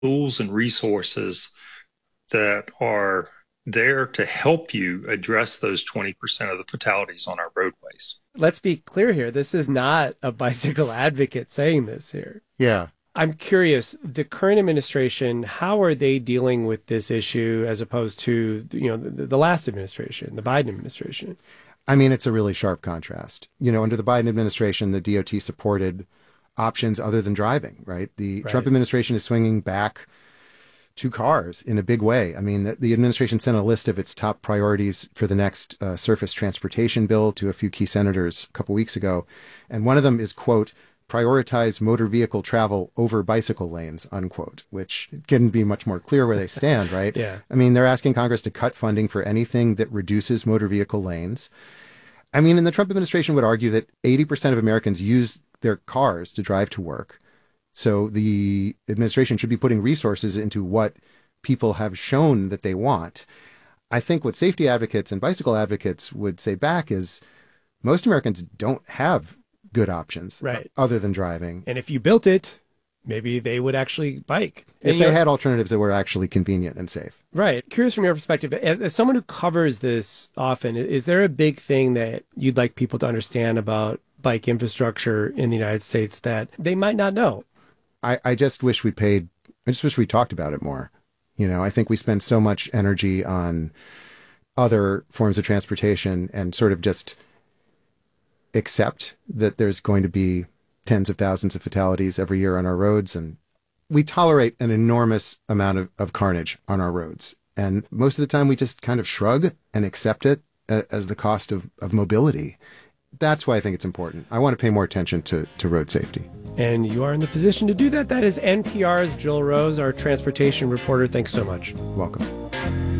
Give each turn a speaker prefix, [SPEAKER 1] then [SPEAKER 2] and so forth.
[SPEAKER 1] tools and resources that are there to help you address those 20% of the fatalities on our roadways.
[SPEAKER 2] Let's be clear here. This is not a bicycle advocate saying this here.
[SPEAKER 3] Yeah.
[SPEAKER 2] I'm curious, the current administration, how are they dealing with this issue as opposed to, the last administration, the Biden administration?
[SPEAKER 3] I mean, it's a really sharp contrast. Under the Biden administration, the DOT supported options other than driving, right? The Trump administration is swinging back to cars in a big way. I mean, the administration sent a list of its top priorities for the next surface transportation bill to a few key senators a couple weeks ago. And one of them is, quote, prioritize motor vehicle travel over bicycle lanes, unquote, which couldn't be much more clear where they stand, right?
[SPEAKER 2] Yeah.
[SPEAKER 3] I mean, they're asking Congress to cut funding for anything that reduces motor vehicle lanes. I mean, and the Trump administration would argue that 80% of Americans use their cars to drive to work. So the administration should be putting resources into what people have shown that they want. I think what safety advocates and bicycle advocates would say back is most Americans don't have good options other than driving.
[SPEAKER 2] And if you built it, maybe they would actually bike.
[SPEAKER 3] If they had alternatives that were actually convenient and safe.
[SPEAKER 2] Right. Curious from your perspective, as someone who covers this often, is there a big thing that you'd like people to understand about bike infrastructure in the United States that they might not know?
[SPEAKER 3] I just wish we talked about it more. I think we spend so much energy on other forms of transportation and sort of just accept that there's going to be tens of thousands of fatalities every year on our roads. And we tolerate an enormous amount of carnage on our roads. And most of the time we just kind of shrug and accept it as the cost of mobility. That's why I think it's important. I want to pay more attention to road safety.
[SPEAKER 2] And you are in the position to do that. That is NPR's Jill Rose, our transportation reporter. Thanks so much.
[SPEAKER 3] Welcome.